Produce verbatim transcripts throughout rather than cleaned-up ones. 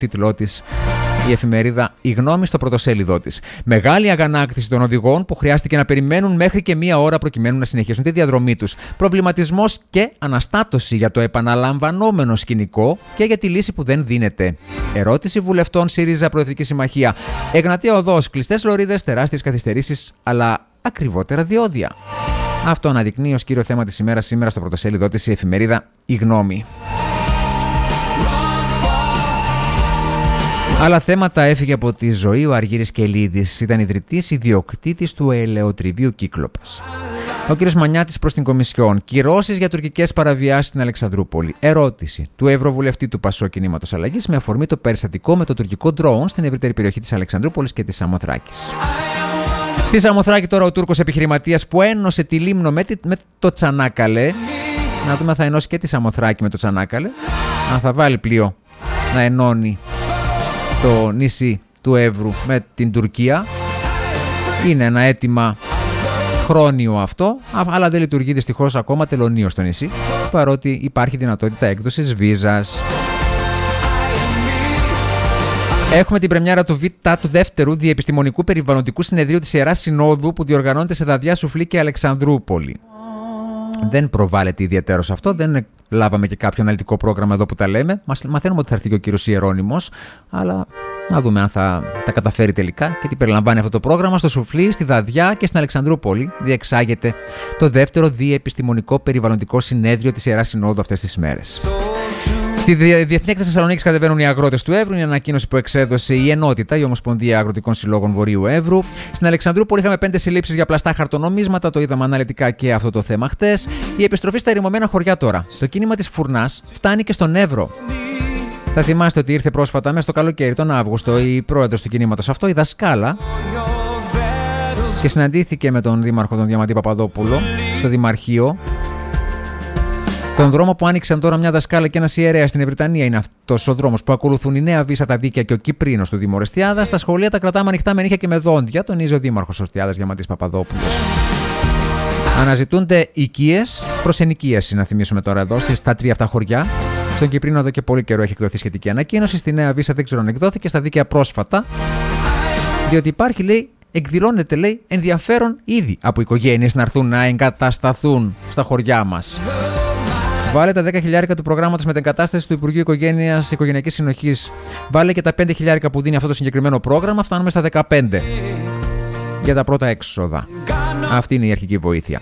τίτλό της η εφημερίδα «Η Γνώμη» στο πρωτοσέλιδό της. Μεγάλη αγανάκτηση των οδηγών που χρειάστηκε να περιμένουν μέχρι και μία ώρα προκειμένου να συνεχίσουν τη διαδρομή τους. Προβληματισμός και αναστάτωση για το επαναλαμβανόμενο σκηνικό και για τη λύση που δεν δίνεται. Ερώτηση βουλευτών ΣΥΡΙΖΑ Προεδρική Συμμαχία. Εγνατία οδός, κλειστές λωρίδες, τεράστιες καθυστερήσεις, αλλά ακριβότερα διόδια. Αυτό αναδεικνύει ως κύριο θέμα της ημέρας σήμερα στο πρωτοσέλιδό της η εφημερίδα «Η Γνώμη». Άλλα θέματα. Έφυγε από τη ζωή ο Αργύρης Κελίδης. Ήταν ιδρυτής ιδιοκτήτης του ελαιοτριβίου Κύκλοπας. Ο κ. Μανιάτης προς την Κομισιόν. Κυρώσεις για τουρκικές παραβιάσεις στην Αλεξανδρούπολη. Ερώτηση του Ευρωβουλευτή του Πασό Κινήματος Αλλαγής με αφορμή το περιστατικό με το τουρκικό ντρόουν στην ευρύτερη περιοχή της Αλεξανδρούπολης και της Σαμοθράκης. Στη Σαμοθράκη τώρα ο Τούρκος επιχειρηματίας που ένωσε τη Λίμνο με, τη, με το Τσανάκαλε. Να δούμε αν θα ενώσει και τη Σαμοθράκη με το Τσανάκαλε. Αν θα βάλει πλοίο να ενώνει το νησί του Εύρου με την Τουρκία. Είναι ένα αίτημα χρόνιο αυτό, αλλά δεν λειτουργεί δυστυχώς ακόμα τελωνίως στο νησί, παρότι υπάρχει δυνατότητα έκδοσης βίζας. Έχουμε την πρεμιέρα του Β του δεύτερου Διεπιστημονικού Περιβαλλοντικού Συνεδρίου της Ιεράς Συνόδου που διοργανώνεται σε Δαδιά, Σουφλή και Αλεξανδρούπολη. Δεν προβάλλεται ιδιαίτερος αυτό, δεν λάβαμε και κάποιο αναλυτικό πρόγραμμα εδώ που τα λέμε. Μας μαθαίνουμε ότι θα έρθει και ο κύριος Ιερώνυμος, αλλά να δούμε αν θα τα καταφέρει τελικά και τι περιλαμβάνει αυτό το πρόγραμμα. Στο Σουφλί, στη Δαδιά και στην Αλεξανδρούπολη διεξάγεται το δεύτερο Διεπιστημονικό Περιβαλλοντικό Συνέδριο της Ιεράς Συνόδου αυτές τις μέρες. Στη Διεθνή Έκθεση Θεσσαλονίκης κατεβαίνουν οι αγρότες του Εύρου. Είναι ανακοίνωση που εξέδωσε η Ενότητα, η Ομοσπονδία Αγροτικών Συλλόγων Βορείου Εύρου. Στην Αλεξανδρούπολη είχαμε πέντε συλλήψεις για πλαστά χαρτονομίσματα. Το είδαμε αναλυτικά και αυτό το θέμα χτες. Η επιστροφή στα ερημωμένα χωριά τώρα. Το κίνημα της Φουρνάς φτάνει και στον Εύρο. Θα θυμάστε ότι ήρθε πρόσφατα μέσα στο καλοκαίρι, τον Αύγουστο, η πρόεδρος του κινήματος αυτό, η Δασκάλα, και συναντήθηκε με τον δήμαρχο τον Διαμαντή Παπαδόπουλο στο Δημαρχείο. Τον δρόμο που άνοιξαν τώρα μια δασκάλα και ένας ιερέας στην Ευρυτανία είναι αυτός ο δρόμος που ακολουθούν η Νέα Βύσα, τα Δίκαια και ο Κυπρίνος του Δήμου Ορεστιάδας. Στα σχολεία τα κρατάμε ανοιχτά με νύχια και με δόντια, τονίζει ο δήμαρχος Ορεστιάδας Διαμαντής Παπαδόπουλος. Αναζητούνται οικίες προς ενοικίαση, να θυμίσουμε τώρα εδώ, στα τρία αυτά χωριά. Στον Κυπρίνο εδώ και πολύ καιρό έχει εκδοθεί σχετική ανακοίνωση. Στη Νέα Βύσα δεν ξέρω αν εκδόθηκε, στα Δίκαια πρόσφατα. Διότι υπάρχει, λέει, εκδηλώνεται, λέει, ενδιαφέρον ήδη από οικογένειες να έρθουν να εγκατασταθούν στα χωριά μας. Βάλε τα δέκα χιλιάρικα του προγράμματος μετεγκατάστασης του Υπουργείου Οικογένειας, Οικογενειακής Συνοχής. Βάλε και τα πέντε χιλιάρικα που δίνει αυτό το συγκεκριμένο πρόγραμμα. Φτάνουμε στα δεκαπέντε για τα πρώτα έξοδα. Αυτή είναι η αρχική βοήθεια.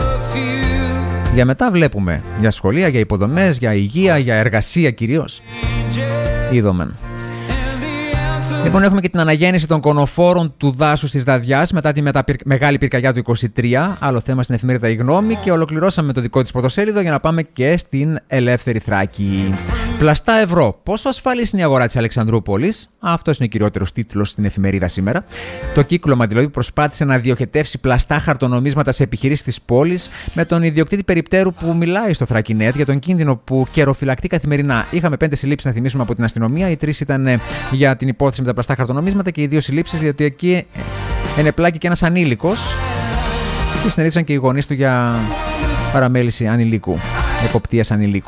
Για μετά βλέπουμε για σχολεία, για υποδομές, για υγεία, για εργασία κυρίως. Είδομεν. Λοιπόν, έχουμε και την αναγέννηση των κονοφόρων του δάσους της Δαδιάς μετά τη μεταπυρ... μεγάλη πυρκαγιά του είκοσι τρία. Άλλο θέμα στην εφημερίδα Η Γνώμη. Και ολοκληρώσαμε το δικό της πρωτοσέλιδο για να πάμε και στην Ελεύθερη Θράκη. Πλαστά ευρώ. Πόσο ασφαλής είναι η αγορά της Αλεξανδρούπολης? Αυτός είναι ο κυριότερος τίτλος στην εφημερίδα σήμερα. Το κύκλωμα δηλαδή προσπάθησε να διοχετεύσει πλαστά χαρτονομίσματα σε επιχειρήσεις της πόλης με τον ιδιοκτήτη περιπτέρου που μιλάει στο Θρακινέτ για τον κίνδυνο που καιροφυλακτεί καθημερινά. Είχαμε πέντε συλλήψεις, να θυμίσουμε, από την αστυνομία. Οι τρεις ήταν για την υπόθεση με τα πλαστά χαρτονομίσματα και οι δύο συλλήψεις γιατί εκεί ενεπλάκη και ένας ανήλικος και συνελήφθησαν και οι γονείς του για παραμέληση ανηλίκου, εποπτείας ανηλίκου.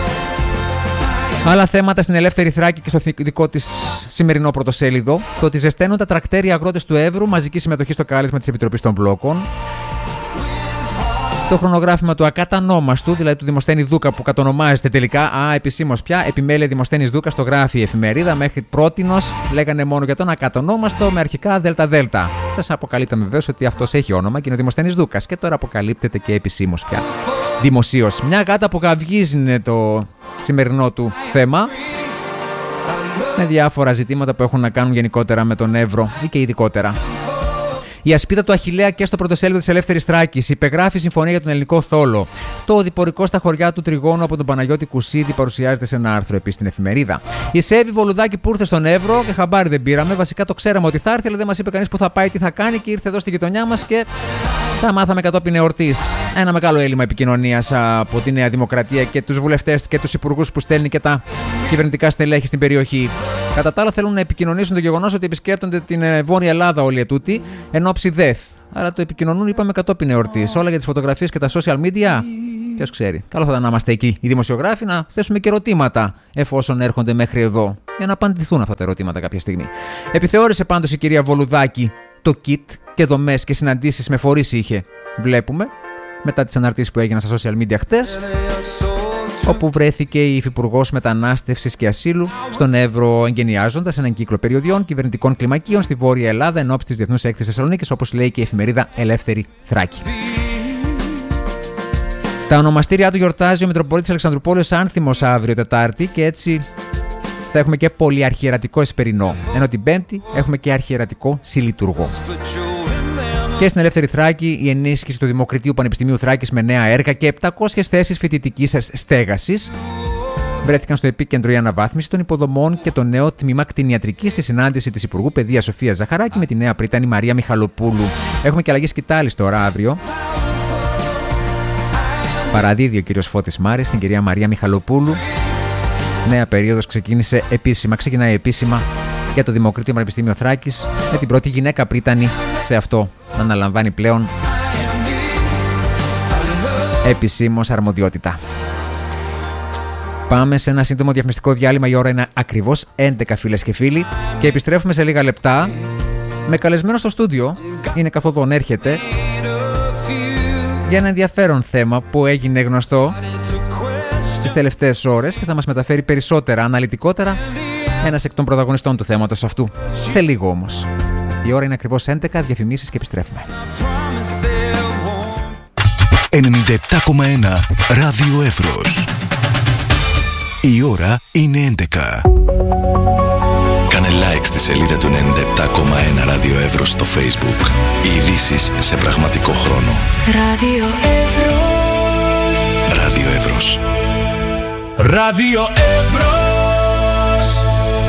Άλλα θέματα στην Ελεύθερη Θράκη και στο δικό της σημερινό πρωτοσέλιδο. Το ότι ζεσταίνουν τα τρακτέρια αγρότες του Εύρου, μαζική συμμετοχή στο κάλεσμα της Επιτροπής των Μπλόκων. Το χρονογράφημα του ακατανόμαστου, δηλαδή του Δημοσθένη Δούκα που κατονομάζεται τελικά, α, επισήμως πια, επιμέλεια Δημοσθένης Δούκα, το γράφει η εφημερίδα. Μέχρι πρότινος λέγανε μόνο για τον ακατονόμαστο με αρχικά ΔΔ. Σας αποκαλύπταμε βεβαίως ότι αυτός έχει όνομα και είναι ο Δημοσθένης Δούκας και τώρα αποκαλύπτεται και επισήμως πια. Δημοσίως. Μια γάτα που καυγίζει είναι το σημερινό του θέμα. Με διάφορα ζητήματα που έχουν να κάνουν γενικότερα με τον Εύρο ή και ειδικότερα. Η ασπίδα του Αχιλλέα και στο πρωτοσέλιδο της Ελεύθερης Θράκης. Υπεγράφει συμφωνία για τον ελληνικό θόλο. Το οδηπορικό στα χωριά του Τριγώνου από τον Παναγιώτη Κουσίδη παρουσιάζεται σε ένα άρθρο επίσης στην εφημερίδα. Η Σέβη Βολουδάκη που ήρθε στον Εύρο και χαμπάρι δεν πήραμε. Βασικά το ξέραμε ότι θα έρθει, αλλά δεν μας είπε κανείς που θα πάει, τι θα κάνει και ήρθε εδώ στη γειτονιά μας και τα μάθαμε κατόπιν εορτής. Ένα μεγάλο έλλειμμα επικοινωνίας από τη Νέα Δημοκρατία και τους βουλευτές και τους υπουργούς που στέλνει και τα κυβερνητικά στελέχη στην περιοχή. Κατά τα άλλα, θέλουν να επικοινωνήσουν το γεγονός ότι επισκέπτονται την Βόρεια Ελλάδα όλοι ετούτοι εν ώψη ΔΕΘ. Άρα το επικοινωνούν, είπαμε, κατόπιν εορτής. Όλα για τις φωτογραφίες και τα social media. Ποιος ξέρει. Καλό θα ήταν να είμαστε εκεί οι δημοσιογράφοι, να θέσουμε και ερωτήματα εφόσον έρχονται μέχρι εδώ, για να απαντηθούν αυτά τα ερωτήματα κάποια στιγμή. Επιθεώρησε πάντως η κυρία Βολουδάκη το kit και δομές και συναντήσεις με φορείς είχε. Βλέπουμε μετά τις αναρτήσεις που έγιναν στα social media χτες, όπου βρέθηκε η Υφυπουργός Μετανάστευσης και Ασύλου στον Εύρο εγκαινιάζοντας έναν κύκλο περιοδιών κυβερνητικών κλιμακίων στη Βόρεια Ελλάδα εν ώψη της Διεθνούς Έκθεσης Θεσσαλονίκης, όπως λέει και η εφημερίδα Ελεύθερη Θράκη. Τα ονομαστήριά του γιορτάζει ο Μητροπολίτης Αλεξανδρουπόλεως Άνθιμος αύριο Τετάρτη και έτσι θα έχουμε και πολυαρχιερατικό Εσπερινό, ενώ την Πέμπτη έχουμε και αρχιερατικό Συλλειτουργό. Και στην Ελεύθερη Θράκη η ενίσχυση του Δημοκρατίου Πανεπιστημίου Θράκης με νέα έργα και επτακόσιες θέσεις φοιτητικής στέγασης. Βρέθηκαν στο επίκεντρο η αναβάθμιση των υποδομών και το νέο τμήμα κτηνιατρικής στη συνάντηση της Υπουργού Παιδείας Σοφίας Ζαχαράκη με τη νέα πρίτανη Μαρία Μιχαλοπούλου. Έχουμε και αλλαγή σκητάλης τώρα αύριο. Παραδίδει ο κύριος Φώτης Μάρης στην κυρία Μαρία Μιχαλοπούλου. Νέα περίοδος ξεκίνησε επίσημα, ξεκινάει επίσημα για το Δημοκρατίο Πανεπιστήμιο Θράκης με την πρώτη γυναίκα πρίτανη σε αυτό να αναλαμβάνει πλέον επισήμως αρμοδιότητα. Πάμε σε ένα σύντομο διαφημιστικό διάλειμμα. Η ώρα είναι ακριβώς έντεκα, φίλες και φίλοι, και επιστρέφουμε σε λίγα λεπτά με καλεσμένο στο στούντιο. Είναι καθοδόν έρχεται για ένα ενδιαφέρον θέμα που έγινε γνωστό τις τελευταίες ώρες και θα μας μεταφέρει περισσότερα, αναλυτικότερα, ένας εκ των πρωταγωνιστών του θέματος αυτού. Σε λίγο όμως. Η ώρα είναι ακριβώς έντεκα, διαφημίσεις και επιστρέφουμε. ενενήντα επτά κόμμα ένα Ράδιο Εύρος. Η ώρα είναι έντεκα. Κάνε like στη σελίδα του ενενήντα επτά κόμμα ένα Ράδιο Εύρος στο Facebook. Οι ειδήσεις σε πραγματικό χρόνο. Ράδιο Εύρος. Ράδιο Εύρος. Ράδιο Εύρος.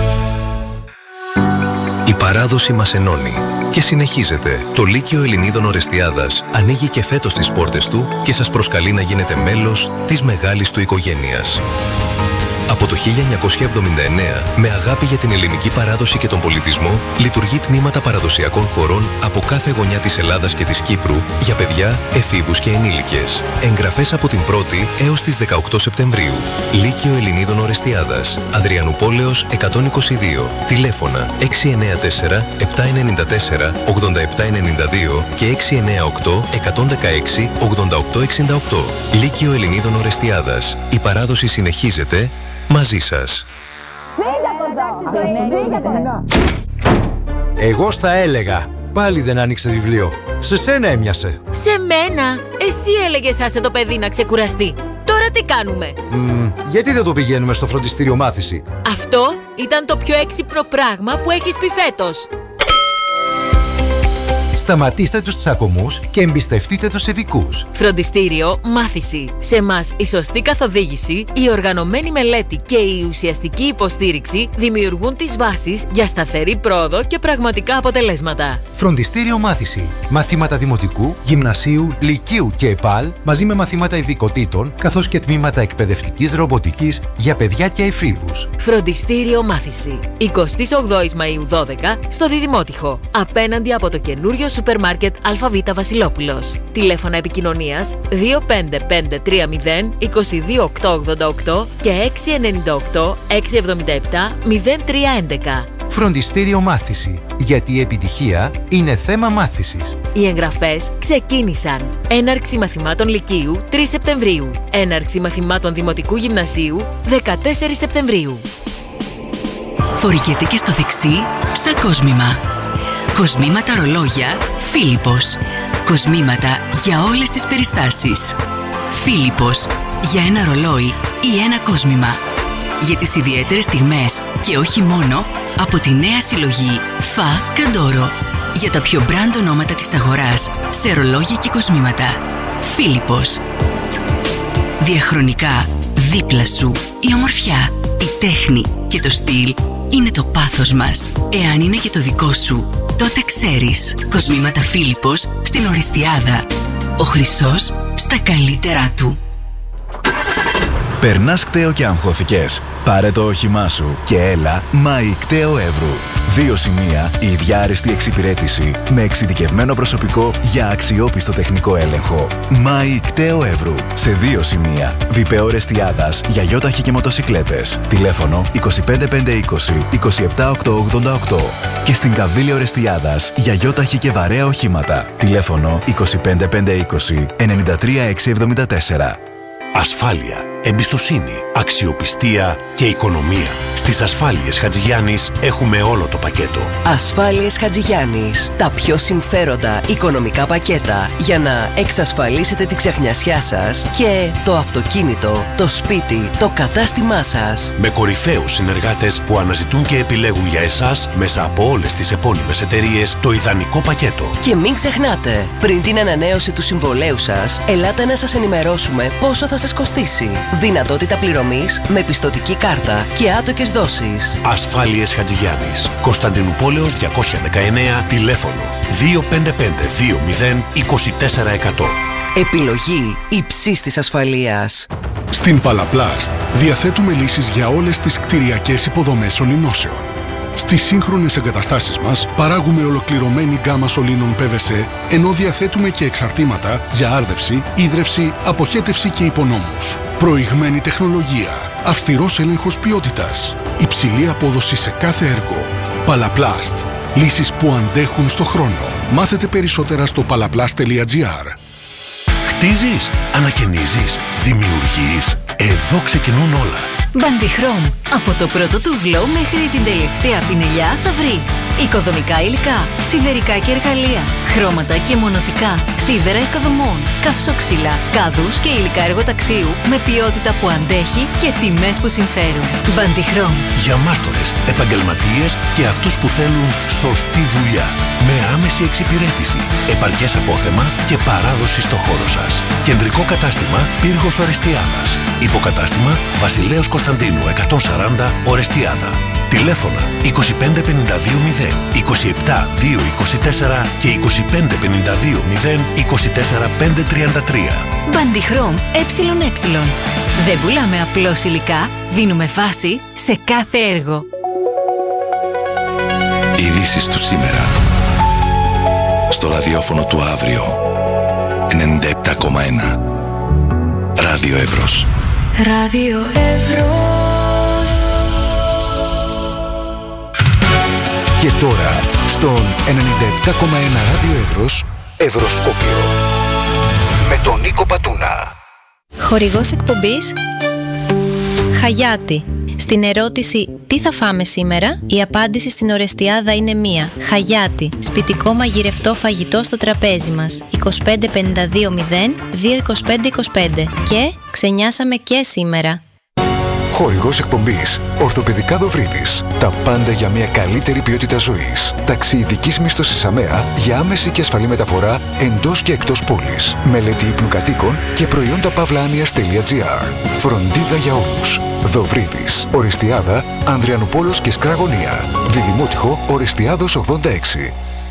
Η παράδοση μας ενώνει και συνεχίζεται. Το Λύκειο Ελληνίδων Ορεστιάδας ανοίγει και φέτος τις πόρτες του και σας προσκαλεί να γίνετε μέλος της μεγάλης του οικογένειας. Από το χίλια εννιακόσια εβδομήντα εννέα, με αγάπη για την ελληνική παράδοση και τον πολιτισμό, λειτουργεί τμήματα παραδοσιακών χορών από κάθε γωνιά της Ελλάδας και της Κύπρου για παιδιά, εφήβους και ενήλικες. Εγγραφές από την πρώτη έως τις δεκαοκτώ Σεπτεμβρίου. Λύκειο Ελληνίδων Ορεστιάδας, Αδριανουπόλεως εκατόν είκοσι δύο. Τηλέφωνα έξι εννέα τέσσερα επτά εννιά τέσσερα ογδόντα επτά ενενήντα δύο και έξι εννέα οκτώ εκατόν δεκαέξι ογδόντα οκτώ εξήντα οκτώ. Λύκειο Ελληνίδων Ορεστιάδας. Η παράδοση συνεχίζεται μαζί σας. Εγώ στα έλεγα. Πάλι δεν άνοιξε βιβλίο. Σε σένα έμοιασε. Σε μένα? Εσύ έλεγες άσε το παιδί να ξεκουραστεί. Τώρα τι κάνουμε? Mm, γιατί δεν το πηγαίνουμε στο φροντιστήριο μάθηση? Αυτό ήταν το πιο έξυπνο πράγμα που έχεις πει φέτος. Σταματήστε τους τσακωμούς και εμπιστευτείτε τους ειδικούς. Φροντιστήριο Μάθηση. Σε μας η σωστή καθοδήγηση, η οργανωμένη μελέτη και η ουσιαστική υποστήριξη δημιουργούν τις βάσεις για σταθερή πρόοδο και πραγματικά αποτελέσματα. Φροντιστήριο Μάθηση. Μαθήματα δημοτικού, γυμνασίου, λυκείου και ΕΠΑΛ, μαζί με μαθήματα ειδικοτήτων, καθώς και τμήματα εκπαιδευτικής ρομποτικής για παιδιά και εφήβους. Φροντιστήριο Μάθηση. εικοστή όγδοη Μαΐου δώδεκα στο Διδημότυχο. Απέναντι από το καινούριο σούπερ μάρκετ ΑΒ Βασιλόπουλος. Τηλέφωνα επικοινωνίας δύο πέντε πέντε τρία μηδέν είκοσι δύο οκτώ ογδόντα οκτώ και έξι εννιά οκτώ έξι εβδομήντα επτά μηδέν τρία έντεκα. Φροντιστήριο Μάθηση. Γιατί η επιτυχία είναι θέμα μάθησης. Οι εγγραφές ξεκίνησαν. Έναρξη μαθημάτων Λυκείου τρεις Σεπτεμβρίου. Έναρξη μαθημάτων Δημοτικού Γυμνασίου δεκατέσσερις Σεπτεμβρίου. Φορηγέται και στο δεξί σαν κόσμημα. Κοσμήματα ρολόγια Φίλιππος. Κοσμήματα για όλες τις περιστάσεις. Φίλιππος. Για ένα ρολόι ή ένα κόσμημα. Για τις ιδιαίτερες στιγμές και όχι μόνο, από τη νέα συλλογή Φα Καντόρο. Για τα πιο μπραντ ονόματα της αγοράς σε ρολόγια και κοσμήματα. Φίλιππος. Διαχρονικά δίπλα σου. Η ομορφιά, η τέχνη και το στυλ είναι το πάθος μας. Εάν είναι και το δικό σου, τότε ξέρεις. Κοσμήματα Φίλιππος στην Ορεστιάδα. Ο χρυσός στα καλύτερά του. Περνάς κταίο και αγχώθηκες? Πάρε το όχημά σου και έλα Μάη Κταίο Εύρου. Δύο σημεία, η ίδια άριστη εξυπηρέτηση με εξειδικευμένο προσωπικό για αξιόπιστο τεχνικό έλεγχο. Μάη Κταίο Εύρου. Σε δύο σημεία. Βιπέο Ορεστιάδας για γιόταχη και μοτοσικλέτες. Τηλέφωνο είκοσι πέντε πεντακόσια είκοσι είκοσι επτά οκτακόσια ογδόντα οκτώ. Και στην Καβίλη Ορεστιάδας για γιόταχη και βαρέα οχήματα. Τηλέφωνο είκοσι πέντε πεντακόσια είκοσι ενενήντα τρία εξακόσια εβδομήντα τέσσερα. Ασφάλεια, εμπιστοσύνη, αξιοπιστία και οικονομία. Στις Ασφάλειες Χατζηγιάννης έχουμε όλο το πακέτο. Ασφάλειες Χατζηγιάννης. Τα πιο συμφέροντα οικονομικά πακέτα για να εξασφαλίσετε τη ξεχνιασιά σας και το αυτοκίνητο, το σπίτι, το κατάστημά σας. Με κορυφαίους συνεργάτες που αναζητούν και επιλέγουν για εσάς μέσα από όλες τις επώνυμες εταιρείες το ιδανικό πακέτο. Και μην ξεχνάτε, πριν την ανανέωση του συμβολέου σας, ελάτε να σας ενημερώσουμε πόσο θα σας κοστίσει. Δυνατότητα πληρωμής με πιστωτική κάρτα και άτοκες δόσεις. Ασφάλειες Χατζηγιάννης. Κωνσταντινούπολεως διακόσια δεκαεννέα, τηλέφωνο δύο πέντε πέντε δύο μηδέν είκοσι τέσσερα εκατό. Επιλογή υψής της ασφαλείας. Στην Παλαπλάστ διαθέτουμε λύσεις για όλες τις κτηριακές υποδομές σωληνώσεων. Στις σύγχρονες εγκαταστάσεις μας παράγουμε ολοκληρωμένη γκάμα σωλήνων πι βι σι, ενώ διαθέτουμε και εξαρτήματα για άρδευση, ίδρυυση, αποχέτευση και υπονόμους. Προηγμένη τεχνολογία, αυστηρός έλεγχος ποιότητας, υψηλή απόδοση σε κάθε έργο. Παλαπλάστ. Λύσεις που αντέχουν στο χρόνο. Μάθετε περισσότερα στο παλαπλάστ τελεία τζι άρ. Χτίζεις, ανακαινίζεις, δημιουργείς. Εδώ ξεκινούν όλα. Μπαντιχρώμ. Από το πρώτο τουβλό μέχρι την τελευταία πινελιά θα βρεις οικοδομικά υλικά, σιδερικά και εργαλεία, χρώματα και μονοτικά, σίδερα οικοδομών, καυσόξυλα, κάδους και υλικά εργοταξίου με ποιότητα που αντέχει και τιμές που συμφέρουν. Μπαντιχρώμ. Για μάστορες, επαγγελματίες και αυτούς που θέλουν σωστή δουλειά. Με άμεση εξυπηρέτηση, επαρκές απόθεμα και παράδοση στο χώρο σας. Κεντρικό κατάστημα Πύργος Ορεστιάδας. Υποκατάστημα Βασιλέως Κωνσταντίνου εκατόν σαράντα Ορεστιάδα. Τηλέφωνα είκοσι πέντε πενήντα δύο μηδέν είκοσι επτά δύο είκοσι τέσσερα και είκοσι πέντε πενήντα δύο μηδέν είκοσι τέσσερα πέντε τριάντα τρία. Μπαντιχρώμ ΕΕ. Δεν πουλάμε απλώς υλικά, δίνουμε βάση σε κάθε έργο. Ειδήσεις του σήμερα. Στο ραδιόφωνο του αύριο. ενενήντα επτά κόμμα ένα. Ράδιο Εύρος. Ράδιο Εύρος. Και τώρα, στον ενενήντα επτά κόμμα ένα Ράδιο Εύρος, Ευρωσκόπιο. Με τον Νίκο Πατούνα. Χορηγός εκπομπής Χαγιάτη. Στην ερώτηση «Τι θα φάμε σήμερα?» η απάντηση στην Ορεστιάδα είναι μία. Χαγιάτη. Σπιτικό μαγειρευτό φαγητό στο τραπέζι μας. είκοσι πέντε πενήντα δύο μηδέν δύο είκοσι πέντε είκοσι πέντε. Και ξενιάσαμε και σήμερα. Χορηγός εκπομπής Ορθοπαιδικά Δοβρίτης. Τα πάντα για μια καλύτερη ποιότητα ζωής. Ταξί ειδικής μίσθωσης ΑΜΕΑ για άμεση και ασφαλή μεταφορά εντός και εκτός πόλης. Μελέτη ύπνου κατοίκων και προϊόντα παύλα-άνοιας τελεία τζι άρ. Φροντίδα για όλους. Δοβρίτης. Ορεστιάδα, Ανδριανούπολος και Σκραγωνία. Διδημότυχο Ορεστιάδος ογδόντα έξι.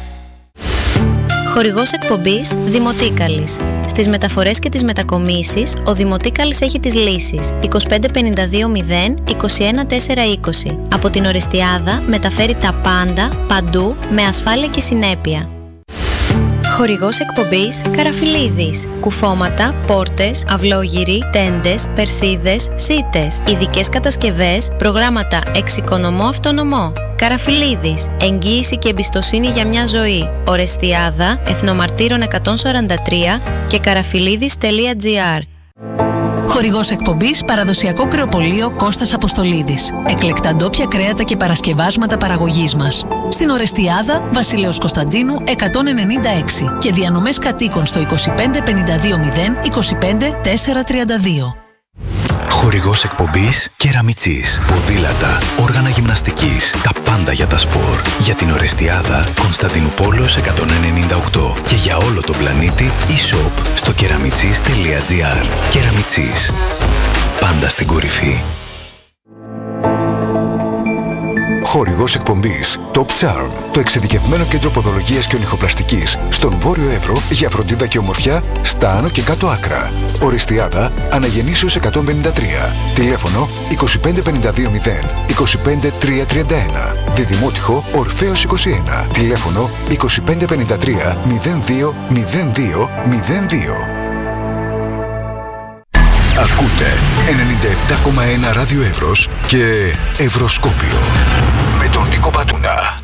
Χορηγός εκπομπής Δημοτίκαλης. Στις μεταφορές και τις μετακομίσεις, ο Δημοτίκαλης έχει τις λύσεις είκοσι πέντε πενήντα δύο μηδέν είκοσι ένα τέσσερα είκοσι. Από την Ορεστιάδα μεταφέρει τα πάντα, παντού, με ασφάλεια και συνέπεια. Χορηγός εκπομπής Καραφιλίδης. Κουφώματα, πόρτες, αυλόγυροι, τέντες, περσίδες, σίτες. Ειδικές κατασκευές, προγράμματα εξοικονομώ αυτονομώ. Καραφιλίδης. Εγγύηση και εμπιστοσύνη για μια ζωή. Ορεστιάδα, Εθνομαρτύρων εκατόν σαράντα τρία και καραφιλίδης τελεία τζι άρ. Χορηγός εκπομπής Παραδοσιακό Κρεοπωλείο Κώστας Αποστολίδης. Εκλεκτά ντόπια κρέατα και παρασκευάσματα παραγωγής μας. Στην Ορεστιάδα, Βασιλέως Κωνσταντίνου εκατόν ενενήντα έξι και διανομές κατοίκων στο είκοσι πέντε πενήντα δύο μηδέν είκοσι πέντε τέσσερα τριάντα δύο. Χορηγός εκπομπής Κεραμιτσής. Ποδήλατα, όργανα γυμναστικής, τα πάντα για τα σπορ. Για την Ορεστιάδα, Κωνσταντινούπολος εκατόν ενενήντα οκτώ. Και για όλο τον πλανήτη, e-shop στο κεραμιτσής τελεία τζι άρ. Κεραμιτσής. Πάντα στην κορυφή. Χορηγός εκπομπής Top Charm, το εξειδικευμένο κέντρο ποδολογίας και ονυχοπλαστικής στον Βόρειο Εύρο για φροντίδα και ομορφιά στα άνω και κάτω άκρα. Οριστιάδα Αναγεννήσεως εκατόν πενήντα τρία. Τηλέφωνο είκοσι πέντε πενήντα δύο μηδέν είκοσι πέντε τριακόσια τριάντα ένα. Διδημότυχο Ορφέως είκοσι ένα. Τηλέφωνο είκοσι πέντε πενήντα τρία μηδέν δύο μηδέν δύο μηδέν δύο. Ακούτε ενενήντα επτά κόμμα ένα Ράδιο Εύρος και Ευρωσκόπιο με τον Νίκο Πατούνα.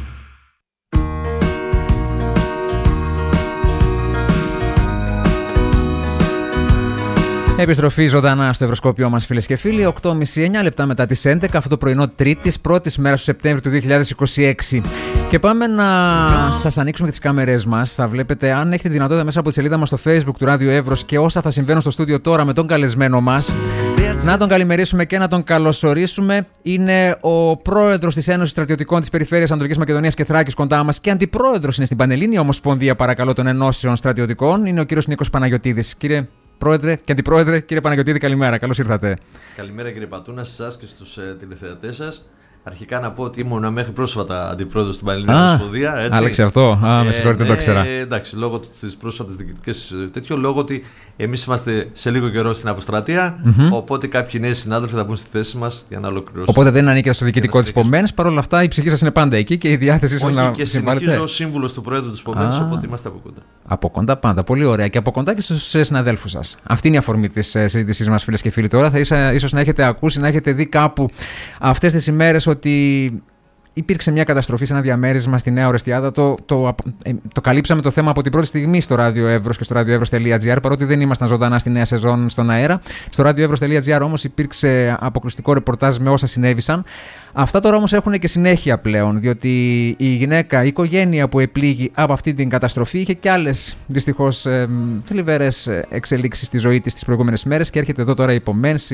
Επιστροφή ζωντανά στο Ευρωσκόπιο μας, φίλες και φίλοι. οκτώ και μισή εννιά λεπτά μετά τις έντεκα, αυτό το πρωινό Τρίτης, πρώτης μέρα του Σεπτέμβρη του δύο χιλιάδες είκοσι έξι. Και πάμε να σας ανοίξουμε και τις κάμερές μας. Θα βλέπετε, αν έχετε δυνατότητα, μέσα από τη σελίδα μας στο Facebook του Ράδιο Εύρος και όσα θα συμβαίνουν στο στούντιο τώρα με τον καλεσμένο μας, να τον καλημερίσουμε και να τον καλωσορίσουμε. Είναι ο πρόεδρος της Ένωσης Στρατιωτικών της Περιφέρειας Ανατολικής Μακεδονίας και Θράκης κοντά μας και αντιπρόεδρος είναι στην Πανελλήνια Ομοσπονδία, παρακαλώ, των Ενώσεων Στρατιωτικών. Είναι ο κύριος Νίκος Παναγιωτίδης. Κύριε Πρόεδρε και Αντιπρόεδρε, κύριε Παναγιωτίδη, καλημέρα. Καλώς ήρθατε. Καλημέρα, κύριε Πατούνα, σε εσάς και στους ε, τηλεθεατές σας. Αρχικά να πω ότι ήμουν μέχρι πρόσφατα αντιπρόεδρος στην Πανελλήνια Ομοσπονδία. Άλλαξε αυτό. Α, με συγχωρείτε, ε, δεν το ήξερα. Ε, εντάξει, λόγω της πρόσφατης διοικητικής τέτοιο, λόγω ότι εμείς είμαστε σε λίγο καιρό στην αποστρατεία. Mm-hmm. Οπότε κάποιοι νέοι συνάδελφοι θα μπουν στη θέση μας για να ολοκληρώσουν. Οπότε δεν ανήκετε στο διοικητικό της Πομένης. Παρ' όλα αυτά, η ψυχή σας είναι πάντα εκεί και η διάθεσή σας να και συμβάλλετε. συνεχίζω ως σύμβουλος του Προέδρου της Πομένης, οπότε είμαστε από κοντά. Από κοντά πάντα. Πολύ ωραία. Και από κοντά και στους συναδέλφους σας. Αυτή είναι η αφορμή της συζήτησής μας, φίλες και φίλοι. Τώρα θα ίσα, ίσως να έχετε ακούσει, να έχετε δει κάπου αυτές τις ημέρες ότι υπήρξε μια καταστροφή σε ένα διαμέρισμα στη Νέα Ορεστιάδα. Το, το, το, το καλύψαμε το θέμα από την πρώτη στιγμή στο Ράδιο Εύρος και στο radioevros.gr, παρότι δεν ήμασταν ζωντανά στη νέα σεζόν στον αέρα. Στο radioevros.gr όμως υπήρξε αποκλειστικό ρεπορτάζ με όσα συνέβησαν. Αυτά τώρα όμως έχουν και συνέχεια πλέον, διότι η γυναίκα, η οικογένεια που επλήγει από αυτή την καταστροφή είχε και άλλες δυστυχώς ε, θλιβερές εξελίξεις στη ζωή της τις προηγούμενες μέρες και έρχεται εδώ τώρα η Πομένης,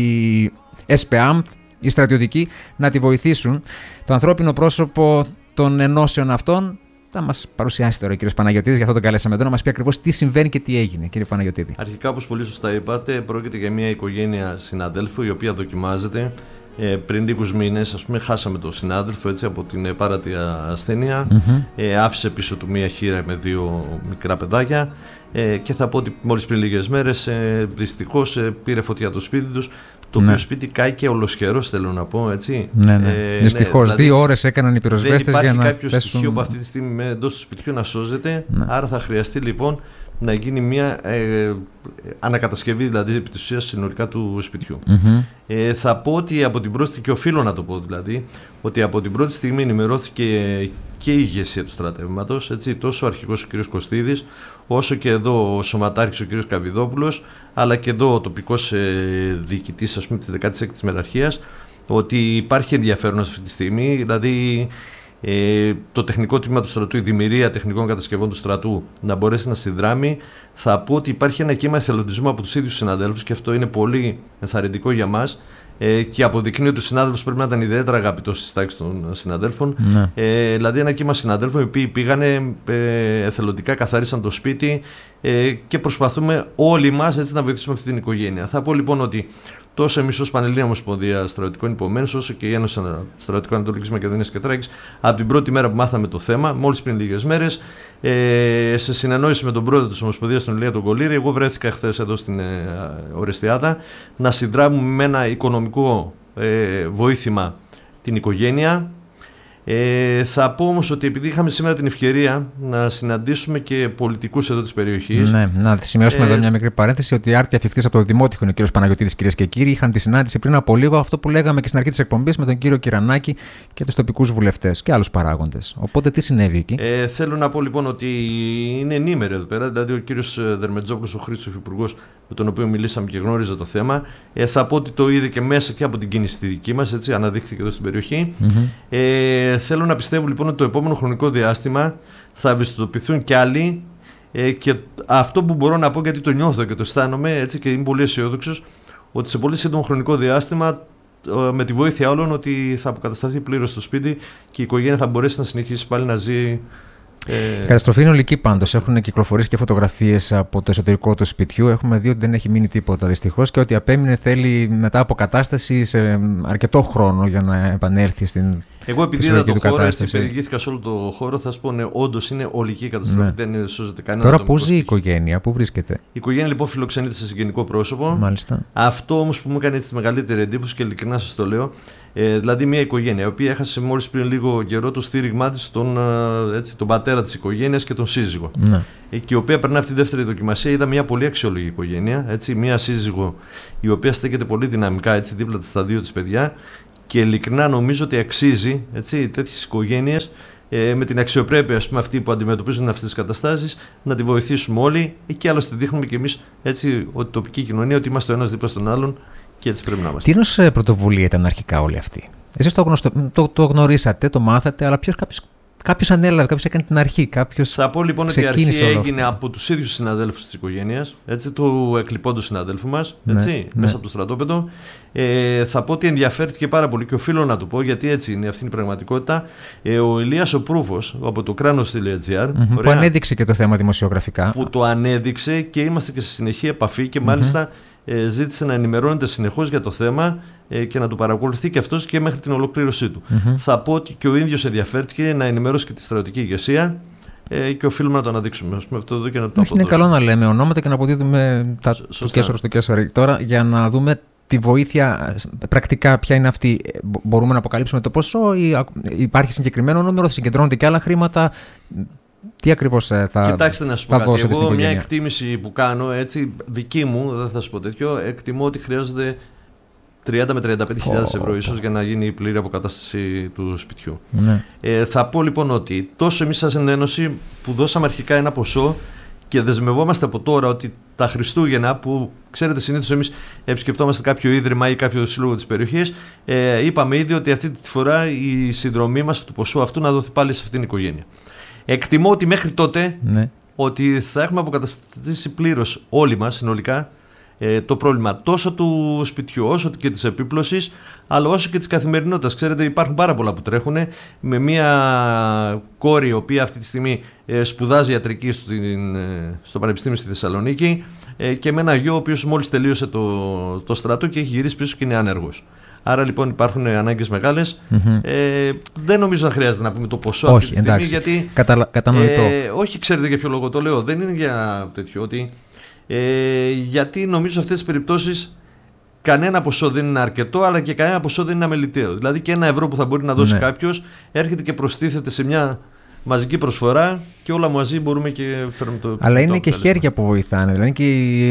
η ΕΣΠΕΑΜΤ, οι στρατιωτικοί να τη βοηθήσουν. Το ανθρώπινο πρόσωπο των ενώσεων αυτών θα μας παρουσιάσει τώρα ο κύριος Παναγιωτίδης, γι' αυτό τον καλέσαμε εδώ να μας πει ακριβώς τι συμβαίνει και τι έγινε, κύριε Παναγιωτίδη. Αρχικά, όπως πολύ σωστά είπατε, πρόκειται για μια οικογένεια συναδέλφου η οποία δοκιμάζεται. Ε, πριν λίγους μήνες, ας πούμε, χάσαμε τον συνάδελφο έτσι, από την πάρατη ασθένεια. Mm-hmm. Ε, άφησε πίσω του μία χείρα με δύο μικρά παιδάκια. Ε, και θα πω ότι μόλις πριν λίγες μέρες, ε, δυστυχώς, ε, πήρε φωτιά το σπίτι τους. Το ναι. οποίο σπίτι κάηκε ολοσχερός, θέλω να πω, έτσι. Ναι, ναι. Ε, δυστυχώς, ναι, δηλαδή, δύο ώρες έκαναν οι πυροσβέστες για να υπάρχει κάποιο θέσουν... στοιχείο που αυτή τη στιγμή εντός του σπιτιού να σώζεται. Ναι. Άρα θα χρειαστεί λοιπόν να γίνει μια ε, ανακατασκευή, δηλαδή επί της ουσίας συνολικά του σπιτιού. Mm-hmm. Ε, θα πω ότι από την πρώτη, και οφείλω να το πω δηλαδή, ότι από την πρώτη στιγμή ενημερώθηκε και η ηγεσία του στρατεύματος, έτσι, τόσο ο αρχηγός ο κ. Κωστίδης, όσο και εδώ ο σωματάρχης ο κ. Καβιδόπουλος, αλλά και εδώ ο τοπικός ε, διοικητής, ας πούμε, της δεκάτη έκτης Μεραρχίας, ότι υπάρχει ενδιαφέρον αυτή τη στιγμή, δηλαδή ε, το τεχνικό τμήμα του στρατού, η δημιουργία τεχνικών κατασκευών του στρατού να μπορέσει να συνδράμει. Θα πω ότι υπάρχει ένα κύμα εθελοντισμού από τους ίδιους συναδέλφους και αυτό είναι πολύ ενθαρρυντικό για μας. Ε, και αποδεικνύει ότι ο συνάδελφος πρέπει να ήταν ιδιαίτερα αγαπητός στις τάξεις των συναδέλφων. Ναι. Ε, δηλαδή, ένα κύμα συναδέλφων οι οποίοι πήγανε ε, εθελοντικά, καθαρίσαν το σπίτι ε, και προσπαθούμε όλοι μας έτσι να βοηθήσουμε αυτή την οικογένεια. Θα πω λοιπόν ότι τόσο εμείς ως Πανελλήνια Ομοσπονδία Στρατιωτικών Υπομένων, όσο και η Ένωση Στρατιωτικών Ανατολικής Μακεδονίας και Θράκης, από την πρώτη μέρα που μάθαμε το θέμα, μόλις πριν λίγες μέρες, ε, σε συνεννόηση με τον πρόεδρο της Ομοσπονδίας, τον Ηλία τον Κολύρη, εγώ βρέθηκα χθες εδώ στην ε, Ορεστιάδα να συνδράμουμε με ένα οικονομικό ε, βοήθημα την οικογένεια. Ε, θα πω όμως ότι επειδή είχαμε σήμερα την ευκαιρία να συναντήσουμε και πολιτικούς εδώ της περιοχής. Ναι, να σημειώσουμε ε, εδώ μια μικρή παρένθεση ότι άρτη αφιχτής από το Δημότυχο είναι ο κύριος Παναγιωτίδης, κυρίες και κύριοι. Είχαν τη συνάντηση πριν από λίγο, αυτό που λέγαμε και στην αρχή της εκπομπής, με τον κύριο Κυρανάκη και τους τοπικούς βουλευτές και άλλους παράγοντες. Οπότε τι συνέβη εκεί? Ε, θέλω να πω λοιπόν ότι είναι ενήμεροι εδώ πέρα. Δηλαδή ο κύριος Δερμετζόπουλος, ο Χρήστος Υφυπουργός, με τον οποίο μιλήσαμε και γνώριζε το θέμα. Ε, θα πω ότι το είδε και μέσα και από την κίνηση τη δική μας, έτσι, αναδείχθηκε εδώ στην περιοχή. Mm-hmm. Ε, θέλω να πιστεύω λοιπόν ότι το επόμενο χρονικό διάστημα θα ευαισθητοποιηθούν κι άλλοι ε, και αυτό που μπορώ να πω, γιατί το νιώθω και το αισθάνομαι, έτσι, και είμαι πολύ αισιόδοξος, ότι σε πολύ σύντομο χρονικό διάστημα, με τη βοήθεια όλων, ότι θα αποκατασταθεί πλήρως το σπίτι και η οικογένεια θα μπορέσει να συνεχίσει πάλι να ζει Η καταστροφή είναι ολική πάντως. Έχουν κυκλοφορήσει και φωτογραφίες από το εσωτερικό του σπιτιού. Έχουμε δει ότι δεν έχει μείνει τίποτα δυστυχώς και ότι απέμεινε θέλει μετά αποκατάσταση σε αρκετό χρόνο για να επανέλθει στην. Εγώ επειδή είδα το χώρο, έτσι περιηγήθηκα σε όλο το χώρο, θα σου πω ναι, όντως είναι ολική καταστροφή. Ναι. Δεν σώζεται κανένα. Τώρα πού ζει η οικογένεια, πού βρίσκεται? Η οικογένεια λοιπόν φιλοξενείται σε συγγενικό πρόσωπο. Μάλιστα. Αυτό όμως που μου έκανε έτσι τη μεγαλύτερη εντύπωση και ειλικρινά σας το λέω. Ε, δηλαδή μια οικογένεια η οποία έχασε μόλις πριν λίγο καιρό το στήριγμά της τον, έτσι, τον πατέρα της οικογένειας και τον σύζυγο. Ναι. Ε, και η οποία περνά αυτή τη δεύτερη δοκιμασία. Είδα μια πολύ αξιόλογη οικογένεια. Έτσι, μια σύζυγο η οποία στέκεται πολύ δυναμικά έτσι, δίπλα στα δύο της παιδιά. Και ειλικρινά νομίζω ότι αξίζει τέτοιες οικογένειες ε, με την αξιοπρέπεια ας πούμε, αυτή που αντιμετωπίζουν αυτές τις καταστάσεις να τη βοηθήσουμε όλοι. Και άλλωστε δείχνουμε και εμείς έτσι, ότι η τοπική κοινωνία ότι είμαστε ο ένας δίπλα στον άλλον και έτσι πρέπει να είμαστε. Τι είδους πρωτοβουλία ήταν αρχικά όλη αυτή? Εσείς το, γνωστο, το, το γνωρίσατε, το μάθατε, αλλά ποιος κάποιος, κάποιος ανέλαβε, κάποιος έκανε την αρχή. Κάποιος Θα πω λοιπόν ότι η αρχή έγινε από τους ίδιους συναδέλφους της οικογένειας, έτσι, του εκλειπώντου συναδέλφου μας, έτσι, ναι, μέσα ναι. από το στρατόπεδο. Ε, θα πω ότι ενδιαφέρθηκε πάρα πολύ και οφείλω να το πω γιατί έτσι είναι, αυτή είναι η πραγματικότητα. Ε, ο Ηλίας ο Προύφος από το κράνος τελεία τζι άρ mm-hmm, που ανέδειξε και το θέμα δημοσιογραφικά. Που το ανέδειξε και είμαστε και σε συνεχή επαφή και μάλιστα mm-hmm. ε, ζήτησε να ενημερώνεται συνεχώς για το θέμα ε, και να το παρακολουθεί και αυτός και μέχρι την ολοκλήρωσή του. Mm-hmm. Θα πω ότι και ο ίδιος ενδιαφέρθηκε να ενημερώσει και τη στρατιωτική ηγεσία. Ε, και οφείλουμε να το αναδείξουμε. Πούμε, αυτό εδώ και να το Όχι, είναι καλό να λέμε ονόματα και να αποδίδουμε τα του Κέσσαρο στο Κέσσαρο. Τώρα για να δούμε τη βοήθεια πρακτικά ποια είναι αυτή. Μπορούμε να αποκαλύψουμε το ποσό ή υπάρχει συγκεκριμένο νούμερο, συγκεντρώνονται και άλλα χρήματα? Τι ακριβώς θα δώσετε? Κοιτάξτε να σου πω κάτι. Εγώ μια εκτίμηση που κάνω, έτσι, δική μου, δεν θα σου πω τέτοιο, εκτιμώ ότι χρειάζονται τριάντα με τριάντα πέντε χιλιάδες oh, ευρώ oh, ίσως oh. για να γίνει η πλήρη αποκατάσταση του σπιτιού. Ναι. Ε, θα πω λοιπόν ότι τόσο εμείς σαν Ένωση που δώσαμε αρχικά ένα ποσό και δεσμευόμαστε από τώρα ότι τα Χριστούγεννα που ξέρετε συνήθως εμείς επισκεπτόμαστε κάποιο ίδρυμα ή κάποιο σύλλογο της περιοχής, ε, είπαμε ήδη ότι αυτή τη φορά η συνδρομή μας του ποσού αυτού να δοθεί πάλι σε αυτήν την οικογένεια. Εκτιμώ ότι μέχρι τότε ναι. ότι θα έχουμε αποκαταστήσει πλήρως όλοι μας συνολικά ε, το πρόβλημα τόσο του σπιτιού όσο και της επίπλωσης αλλά όσο και της καθημερινότητας. Ξέρετε υπάρχουν πάρα πολλά που τρέχουν με μια κόρη η οποία αυτή τη στιγμή ε, σπουδάζει ιατρική στην, ε, στο Πανεπιστήμιο στη Θεσσαλονίκη ε, και με ένα γιο ο οποίος μόλις τελείωσε το, το στρατό και έχει γυρίσει πίσω και είναι άνεργος. Άρα λοιπόν υπάρχουν ανάγκες μεγάλες. Mm-hmm. Ε, δεν νομίζω να χρειάζεται να πούμε το ποσό όχι, αυτή τη στιγμή εντάξει. γιατί Καταλα... κατανοητό. Ε, όχι ξέρετε για ποιο λόγο το λέω, δεν είναι για τέτοιο ότι Ε, γιατί νομίζω σε αυτές τις περιπτώσεις κανένα ποσό δεν είναι αρκετό αλλά και κανένα ποσό δεν είναι αμεληταίο. Δηλαδή και ένα ευρώ που θα μπορεί να δώσει ναι. κάποιος έρχεται και προστίθεται σε μια μαζική προσφορά και όλα μαζί μπορούμε και φέρουμε το. Αλλά είναι και χέρια που βοηθάνε. Δηλαδή και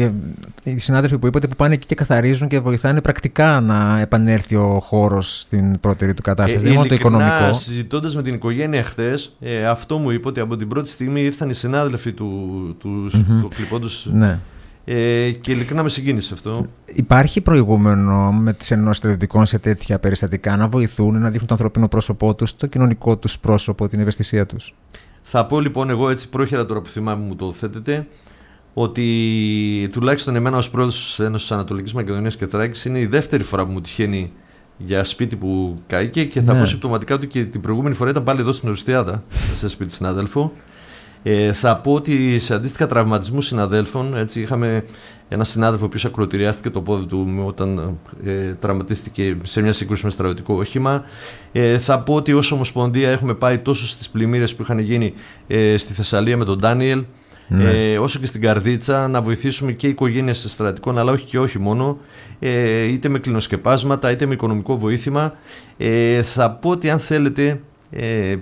οι συνάδελφοι που είπατε που πάνε εκεί και καθαρίζουν και βοηθάνε πρακτικά να επανέλθει ο χώρος στην πρώτερη του κατάσταση. Ε, δεν είναι μόνο το οικονομικό. Συζητώντας με την οικογένεια χθες, ε, αυτό μου είπε ότι από την πρώτη στιγμή ήρθαν οι συνάδελφοι του, του, mm-hmm. του κλειπώντος. Ναι. Ε, και ειλικρινά με συγκίνησε αυτό. Υπάρχει προηγούμενο με τις ενώσεις στρατιωτικών σε τέτοια περιστατικά να βοηθούν, να δείχνουν το ανθρωπίνο πρόσωπό τους, το κοινωνικό τους πρόσωπο, την ευαισθησία τους? Θα πω λοιπόν εγώ έτσι πρόχειρα τώρα που θυμάμαι μου το θέτετε ότι τουλάχιστον εμένα ως πρόεδρος της Ένωσης Ανατολικής Μακεδονίας και Θράκης είναι η δεύτερη φορά που μου τυχαίνει για σπίτι που καήκε και θα ναι. πω συμπτωματικά ότι και την προηγούμενη φορά ήταν πάλι εδώ στην Οριστιάδα σε σπίτι συνάδελφου. Ε, θα πω ότι σε αντίστοιχα τραυματισμού συναδέλφων, έτσι, είχαμε ένα συνάδελφο ο οποίος ακροτηριάστηκε το πόδι του όταν ε, τραυματίστηκε σε μια σύγκρουση με στρατιωτικό όχημα. Ε, θα πω ότι ως Ομοσπονδία έχουμε πάει τόσο στις πλημμύρες που είχαν γίνει ε, στη Θεσσαλία με τον Ντάνιελ, ναι. ε, όσο και στην Καρδίτσα, να βοηθήσουμε και οικογένειες στρατικών, αλλά όχι και όχι μόνο, ε, είτε με κλινοσκεπάσματα, είτε με οικονομικό βοήθημα. Ε, θα πω ότι αν θέλετε, ε,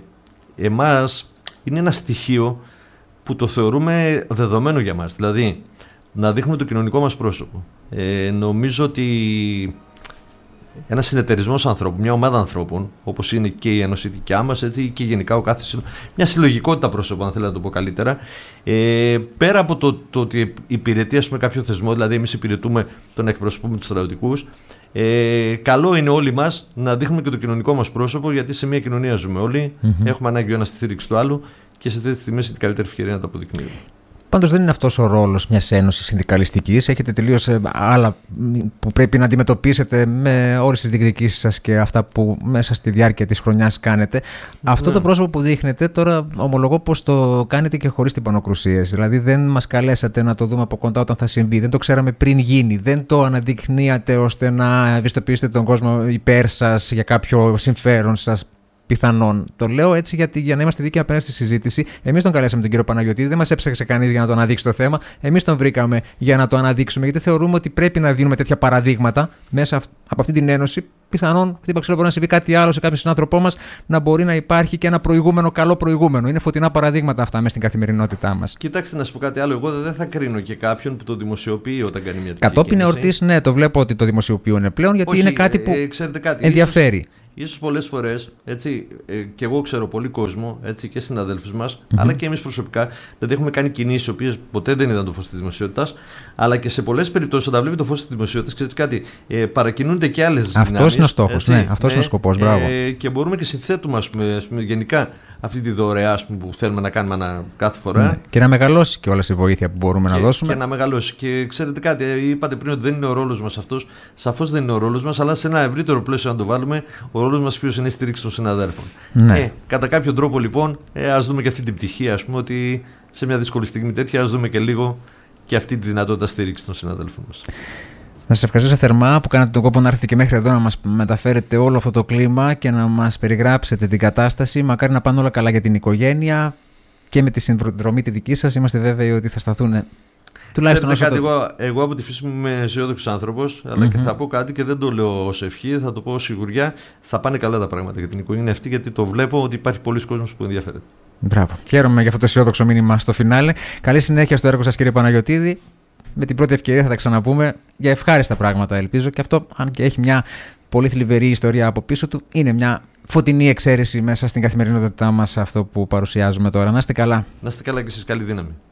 εμάς είναι ένα στοιχείο που το θεωρούμε δεδομένο για μας. Δηλαδή, να δείχνουμε το κοινωνικό μας πρόσωπο. Ε, νομίζω ότι ένας συνεταιρισμός ανθρώπων, μια ομάδα ανθρώπων, όπως είναι και η Ένωση δικιά μας, έτσι, και γενικά ο κάθε συλλο... μια συλλογικότητα πρόσωπων, αν θέλω να το πω καλύτερα, ε, πέρα από το, το ότι υπηρετεί ας πούμε, κάποιο θεσμό, δηλαδή εμείς υπηρετούμε τον εκπροσωπούμε τους στρατιωτικούς, ε, καλό είναι όλοι μας να δείχνουμε και το κοινωνικό μας πρόσωπο, γιατί σε μια κοινωνία ζούμε όλοι, mm-hmm. έχουμε ανάγκη ο ένας στη στήριξη του άλλου και σε τέτοιες στιγμές είναι την καλύτερη ευκαιρία να το αποδεικνύουμε. Πάντως δεν είναι αυτός ο ρόλος μιας ένωσης συνδικαλιστικής. Έχετε τελείως άλλα που πρέπει να αντιμετωπίσετε με όλες τις διεκδικήσεις σας και αυτά που μέσα στη διάρκεια της χρονιάς κάνετε. Ναι. Αυτό το πρόσωπο που δείχνετε τώρα, ομολογώ πως το κάνετε και χωρίς τυπανοκρουσίες. Δηλαδή δεν μας καλέσατε να το δούμε από κοντά όταν θα συμβεί. Δεν το ξέραμε πριν γίνει. Δεν το αναδεικνύατε ώστε να ευαισθητοποιήσετε τον κόσμο υπέρ σας για κάποιο συμφέρον σας. Πιθανόν. Το λέω έτσι γιατί, για να είμαστε δίκαιοι απέναντι στη συζήτηση. Εμείς τον καλέσαμε τον κύριο Παναγιωτίδη, δεν μας έψαξε κανείς για να το αναδείξει το θέμα. Εμείς τον βρήκαμε για να το αναδείξουμε, γιατί θεωρούμε ότι πρέπει να δίνουμε τέτοια παραδείγματα μέσα από αυτή την ένωση. Πιθανόν, χτύπα ξέρω, μπορεί να συμβεί κάτι άλλο σε κάποιον συνάνθρωπό μας, να μπορεί να υπάρχει και ένα προηγούμενο, καλό προηγούμενο. Είναι φωτεινά παραδείγματα αυτά μέσα στην καθημερινότητά μας. Κοιτάξτε, να σου πω κάτι άλλο. Εγώ δεν θα κρίνω και κάποιον που το δημοσιοποιεί όταν κάνει μια τέτοια κατόπιν εορτής, ναι, το βλέπω ότι το δημοσιοποιούν πλέον, γιατί Όχι, είναι κάτι που ε, ξέρετε κάτι, ενδιαφέρει. Ίσως... Ίσως πολλές φορές, έτσι, ε, και εγώ ξέρω πολύ κόσμο, έτσι, και συναδέλφους μας, mm-hmm. αλλά και εμείς προσωπικά, δηλαδή έχουμε κάνει κινήσεις οι οποίες ποτέ δεν ήταν το φως της δημοσιότητας, αλλά και σε πολλές περιπτώσεις όταν βλέπει το φως της δημοσιότητας, ξέρετε κάτι, ε, παρακινούνται και άλλες δυνάμεις. Αυτός είναι ο στόχος, έτσι, ναι, αυτός ναι, είναι ο σκοπός, μπράβο. Ε, και μπορούμε και συνθέτουμε, ας πούμε, ας πούμε, γενικά αυτή τη δωρεά, ας πούμε, που θέλουμε να κάνουμε ανα, κάθε φορά. Ναι. Και να μεγαλώσει και όλη η βοήθεια που μπορούμε και, να δώσουμε. Και να μεγαλώσει. Και ξέρετε κάτι, είπατε πριν ότι δεν είναι ο ρόλος μας αυτός. Σαφώς δεν είναι ο ρόλος μας, αλλά σε ένα ευρύτερο πλαίσιο, αν το βάλουμε, ο ρόλος μας ποιος είναι η στήριξη των συναδέλφων. Ναι. Ε, κατά κάποιο τρόπο, λοιπόν, ε, ας δούμε και αυτή την πτυχή, ας πούμε, ότι σε μια δύσκολη στιγμή τέτοια, ας δούμε και λίγο και αυτή τη δυνατότητα στήριξη των συναδέλφων μας. Να σας ευχαριστήσω θερμά που κάνατε τον κόπο να έρθετε και μέχρι εδώ να μας μεταφέρετε όλο αυτό το κλίμα και να μας περιγράψετε την κατάσταση. Μακάρι να πάνε όλα καλά για την οικογένεια και με τη συνδρομή τη δική σας. Είμαστε βέβαιοι ότι θα σταθούν τουλάχιστον όσο κάτι, το... εγώ, εγώ από τη φύση μου είμαι αισιόδοξος άνθρωπος, αλλά mm-hmm. και θα πω κάτι και δεν το λέω ως ευχή, θα το πω ως σιγουριά. Θα πάνε καλά τα πράγματα για την οικογένεια αυτή, γιατί το βλέπω ότι υπάρχει πολλοί κόσμος που ενδιαφέρεται. Μπράβο. Χαίρομαι για αυτό το αισιόδοξο μήνυμα στο φινάλε. Καλή συνέχεια στο έργο σας, κύριε Παναγιωτίδη. Με την πρώτη ευκαιρία θα τα ξαναπούμε για ευχάριστα πράγματα, ελπίζω. Και αυτό, αν και έχει μια πολύ θλιβερή ιστορία από πίσω του, είναι μια φωτεινή εξαίρεση μέσα στην καθημερινότητά μας αυτό που παρουσιάζουμε τώρα. Να είστε καλά. Να είστε καλά και εσείς, καλή δύναμη.